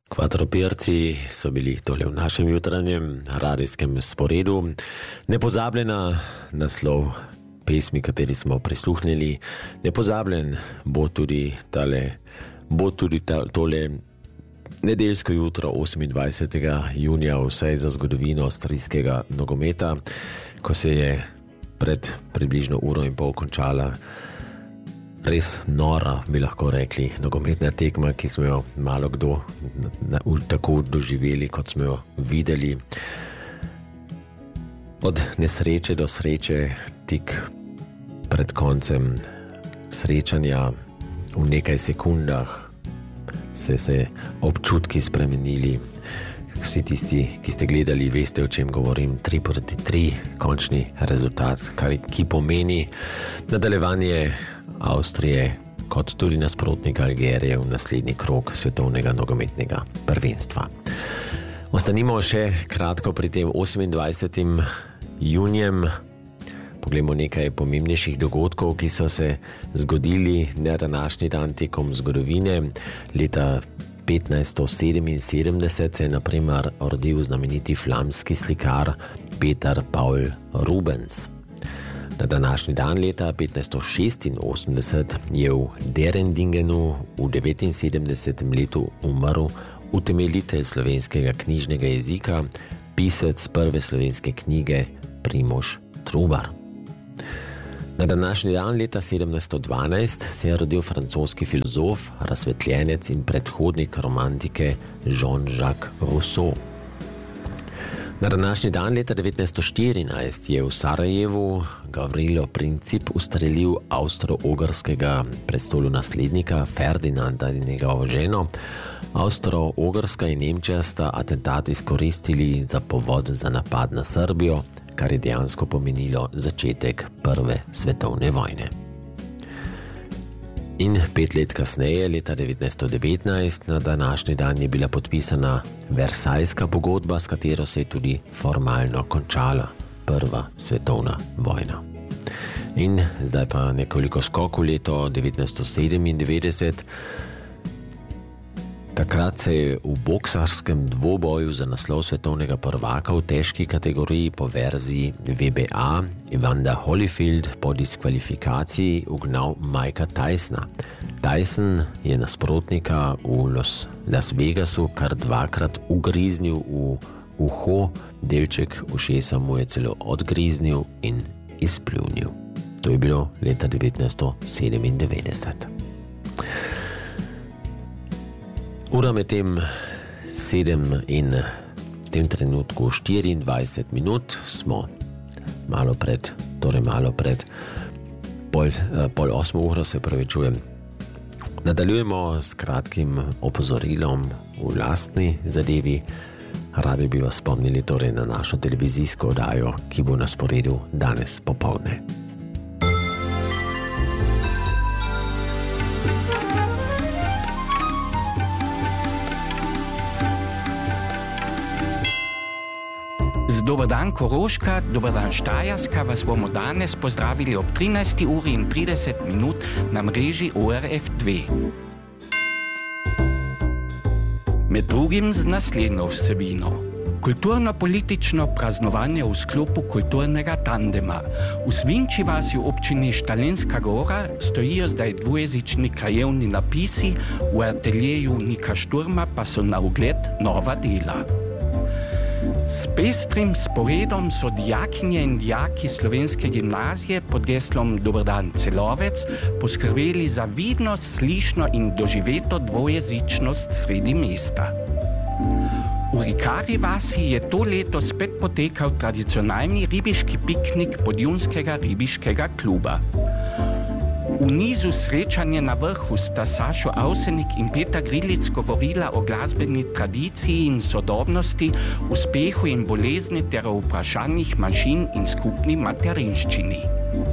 Kvadropirci so bili tole v našem jutranjem radijskem sporedu. Nepozabljena naslov pesmi, kateri smo prisluhnili. Nepozabljen bo tudi tole nedeljsko jutro 28. junija, vsaj za zgodovino avstrijskega nogometa, ko se je pred približno uro in pol končala res nora, bi lahko rekli, nogometna tekma, ki smo jo malo kdo tako doživeli, kot smo jo videli. Od nesreče do sreče, tik pred koncem srečanja, v nekaj sekundah se občutki spremenili. Vsi tisti, ki ste gledali, veste, o čem govorim. 3-3, končni rezultat, ki pomeni nadaljevanje Avstrije kot tudi nasprotnika Algerije v naslednji krog svetovnega nogometnega prvenstva. Ostanimo še kratko pri tem 28. junijem. Poglejmo nekaj pomembnejših dogodkov, ki so se zgodili na današnji dan tekom zgodovine. Leta 1577 se je na primer rodil znameniti flamski slikar Peter Paul Rubens. Na današnji dan leta 1586 je v Derendingenu v 79. letu umrl utemeljitelj slovenskega knjižnega jezika, pisec prve slovenske knjige Primož Trubar. Na današnji dan leta 1712 se je rodil francoski filozof, razsvetljenec in predhodnik romantike Jean-Jacques Rousseau. Na današnji dan leta 1914 je v Sarajevu Gavrilo Princip ustrelil avstro-ogrskega prestolonaslednika Ferdinanda in njegovo ženo. Avstro-ogrska in Nemčija sta atentat izkoristili za povod za napad na Srbijo, kar je dejansko pomenilo začetek Prve svetovne vojne. In 5 let kasneje, leta 1919, na današnji dan je bila podpisana Versajska pogodba, s katero se je tudi formalno končala Prva svetovna vojna. In zdaj pa nekoliko skok v leto 1997. Takrat se je v boksarskem dvoboju za naslov svetovnega prvaka v težki kategoriji po verziji WBA Evander Holyfield po diskvalifikaciji ugnal Mikea Tysona. Tyson je nasprotnika v Las Vegasu kar dvakrat ugriznil v uho, delček ušesa mu je celo odgriznil in izpljunil. To je bilo leta 1997. Ura med tem 7 in v tem trenutku 24 minut, smo malo pred pol 8 uro, se pravičujem. Nadaljujemo s kratkim opozorilom v lastni zadevi. Radi bi vas spomnili torej na našo televizijsko oddajo, ki bo na sporedu danes popoldne. Dobar dan Koroška, dobar dan Štajerska, vas bomo danes pozdravili ob 13:30 na mreži ORF2. Med drugim z naslednjo vsebino. Kulturno-politično praznovanje v sklopu kulturnega tandema. V Svinči vasi v občini Štalenska Gora stojijo zdaj dvojezični krajevni napisi, v ateljeju Nika Šturma pa so na ogled nova dela. S pestrim sporedom so dijakinje in dijaki slovenske gimnazije pod geslom Dober dan Celovec poskrbeli za vidno, slišno in doživeto dvojezičnost sredi mesta. V Rikari vasi je to leto spet potekal tradicionalni ribiški piknik Podjunskega ribiškega kluba. V nizu srečanje na vrhu sta Sašo Avsenik in Peter Grilic govorila o glasbeni tradiciji in sodobnosti, uspehu in bolezni ter o vprašanjih manjšin in skupni materinščini.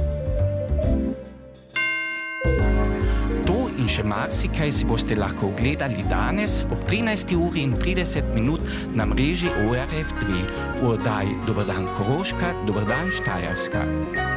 To in še marsikaj si boste lahko ogledali danes ob 13:30 na mreži ORF2 v oddaji Dobar dan Koroška, dobar dan Štajerska.